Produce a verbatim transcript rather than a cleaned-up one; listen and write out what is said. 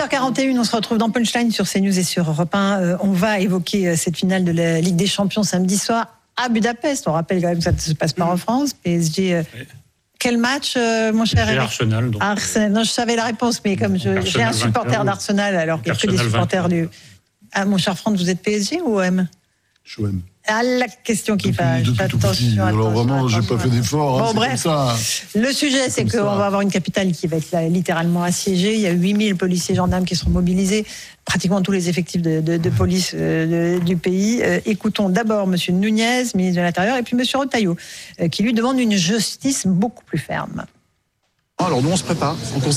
heures quarante et une, on se retrouve dans Punchline sur CNews et sur Europe un. Euh, on va évoquer cette finale de la Ligue des Champions samedi soir à Budapest. On rappelle quand même que ça ne se passe pas en France. P S G. Euh, oui. Quel match, euh, mon cher Eric ? Arsenal. Donc... Arsenal. Non, je savais la réponse, mais comme je, j'ai un supporter d'Arsenal, alors qu'il n'y a que des supporters du. Ah, mon cher Franck, vous êtes P S G ou O M ? Je suis O M. Ah, la question qui fâche. Attention, attention. Alors vraiment, j'ai pas fait d'effort. Bon, hein, bref. Ça. Le sujet, c'est, c'est qu'on va avoir une capitale qui va être là, littéralement assiégée. Il y a huit mille policiers et gendarmes qui seront mobilisés, pratiquement tous les effectifs de, de, de police euh, de, du pays. Euh, écoutons d'abord M. Nunez, ministre de l'Intérieur, et puis M. Retailleau, euh, qui lui demande une justice beaucoup plus ferme. Alors nous, on se prépare. On